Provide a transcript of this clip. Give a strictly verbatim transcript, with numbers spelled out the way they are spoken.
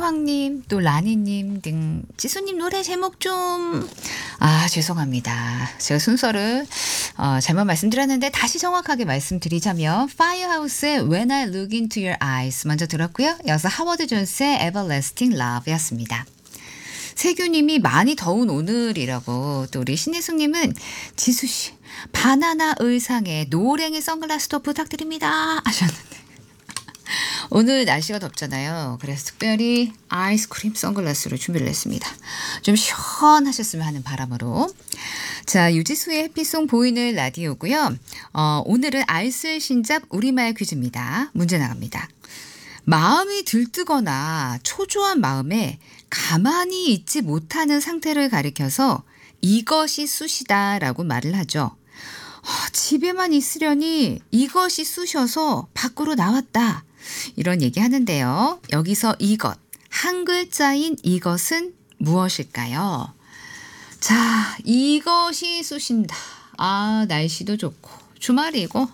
이수황님, 또 라니님 등 지수님 노래 제목 좀, 아, 죄송합니다. 제가 순서를 어, 잘못 말씀드렸는데 다시 정확하게 말씀드리자면 Firehouse의 When I Look Into Your Eyes 먼저 들었고요. 이어서 하워드 존스의 Everlasting Love였습니다. 세규님이 많이 더운 오늘이라고, 또 우리 신혜숙님은 지수씨 바나나 의상에 노랭이 선글라스도 부탁드립니다 하셨는데 오늘 날씨가 덥잖아요. 그래서 특별히 아이스크림 선글라스로 준비를 했습니다. 좀 시원하셨으면 하는 바람으로. 자, 유지수의 해피송 보이는 라디오고요. 어, 오늘은 알쓸 신잡 우리말 퀴즈입니다. 문제 나갑니다. 마음이 들뜨거나 초조한 마음에 가만히 있지 못하는 상태를 가리켜서 이것이 쑤시다라고 말을 하죠. 어, 집에만 있으려니 이것이 쑤셔서 밖으로 나왔다. 이런 얘기 하는데요. 여기서 이것, 한 글자인 이것은 무엇일까요? 자, 이것이 쑤신다. 아, 날씨도 좋고 주말이고